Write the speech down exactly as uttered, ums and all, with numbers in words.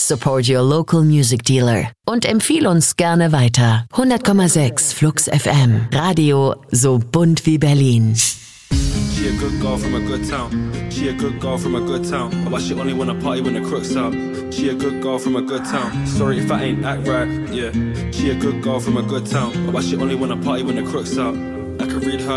Support your local music dealer. Und empfiehl uns gerne weiter. hundert Komma sechs Flux F M. Radio so bunt wie Berlin. She a good girl from a good town. She a good girl from a good town. But she only wanna party when the crook's out. She a good girl from a good town. Sorry if I ain't act right, yeah. She a good girl from a good town. But she only wanna party when the crook's out. I can read her